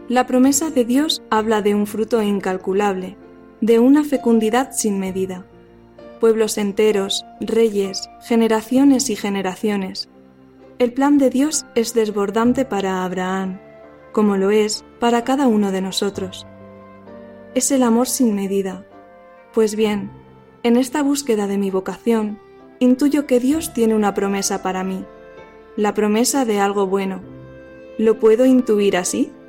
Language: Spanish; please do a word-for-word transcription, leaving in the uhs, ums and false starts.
La promesa de Dios habla de un fruto incalculable, de una fecundidad sin medida. Pueblos enteros, reyes, generaciones y generaciones. El plan de Dios es desbordante para Abraham, como lo es para cada uno de nosotros. Es el amor sin medida. Pues bien, en esta búsqueda de mi vocación, intuyo que Dios tiene una promesa para mí, la promesa de algo bueno. ¿Lo puedo intuir así?